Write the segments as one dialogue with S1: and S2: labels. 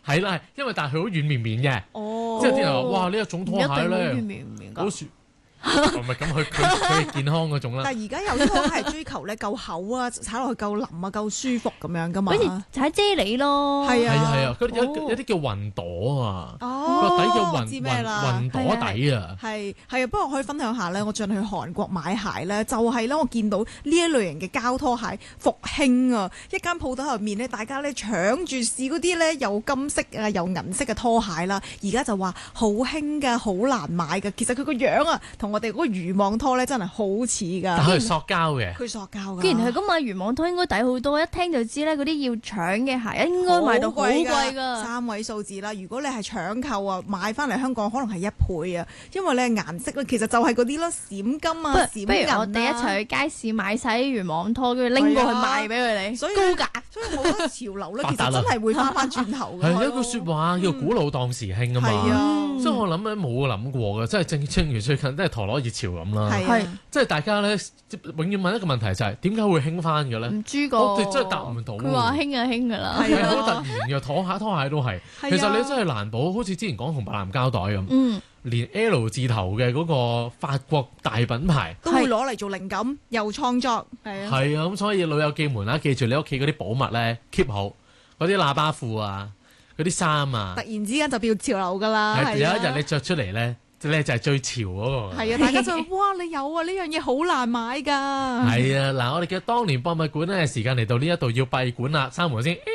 S1: 係啦，因為但係佢好軟綿綿嘅，
S2: 哦，
S1: 即係啲人話哇呢一種拖鞋
S3: 唔
S1: 咧
S3: 一定好軟綿㗎
S1: 好舒，唔係咁佢係健康嗰種啦。
S2: 但係而家有啲拖鞋追求咧夠厚啊，踩落去夠腍啊，夠舒服咁樣噶嘛。
S3: 好似踩啫喱咯。
S2: 係啊
S1: 係啊，佢有
S3: 哦
S1: 啲叫雲朵啊，
S2: 哦，
S1: 個底叫
S2: 我知咩啦。
S1: 雲朵底啊。
S2: 係啊，不過我可以分享下咧，我最近去韓國買鞋咧，就係咧我見到呢一類型嘅膠拖鞋復興啊！一間鋪頭入面咧，大家咧搶住試嗰啲咧有金色啊有銀色嘅拖鞋啦，而家就話好興㗎，好難買㗎。其實佢個樣啊，同我哋嗰個漁網拖咧真係好似㗎。
S1: 但係佢係塑膠嘅，
S2: 佢塑膠㗎。
S3: 既然係咁買漁網拖應該抵好多，一聽就知咧嗰啲要搶嘅鞋應該賣到好貴㗎。
S2: 3位數字啦。如果你係搶購啊，買翻嚟香港可能係1倍啊，因為咧顏色咧其實就係嗰啲咯，閃金啊、閃銀
S3: 不如我哋一齊去街市買晒啲漁網拖，跟住拎過去賣俾佢哋，
S2: 所以
S3: 高價。
S2: 所以好多潮流咧，
S1: 發達啦
S2: 其實真係會翻翻轉頭嘅。
S1: 係有一句説話叫古老當時興啊嘛。
S2: 係啊，
S1: 所以我諗咧冇諗過嘅，即係正如最近都係陀螺熱潮咁啦。
S2: 係啊，
S1: 即係大家咧永遠問一個問題就係點解會興翻嘅咧？
S3: 唔知個，
S1: 我哋真係答唔到。
S3: 佢話興就興㗎啦。
S1: 係好突然嘅，拖鞋都係。
S2: 係啊
S1: 其實你真係難保，好似之前講紅白藍膠袋咁，
S3: 嗯，
S1: 連 L 字頭嘅嗰個法國大品牌。
S2: 都會攞嚟做靈感，又創作，係啊，
S1: 係啊，咁所以老友記們啦，記住你屋企嗰啲寶物咧 keep 好，嗰啲喇叭褲啊，嗰啲衫啊
S2: 突，然之間就變潮流㗎啦。
S1: 係有
S2: 係啊
S1: 一日你着出嚟咧，就係最潮嗰個。
S2: 係啊，大家就哇你有啊，呢樣嘢好難買㗎。
S1: 係啊，嗱，我哋嘅當年博物館咧，時間嚟到呢一度要閉館啦，閂門先。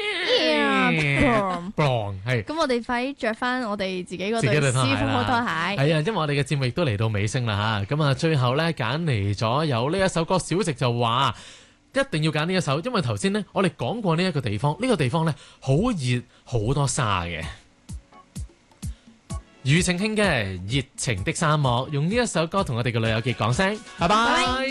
S1: 係。
S3: 咁我哋快啲着翻我哋自己嗰
S1: 自己對
S3: 對師傅
S1: 拖鞋啦
S3: 拖鞋。
S1: 係啊，因為我哋嘅節目亦都嚟到尾聲啦吓，咁啊最後咧揀嚟咗有呢一首歌，小食就話一定要揀呢一首，因為頭先呢，我哋講過呢一個地方，呢個地方咧好熱，好多沙嘅。庾澄慶嘅《熱情的沙漠》，用呢一首歌同我哋嘅女友記講聲，拜拜。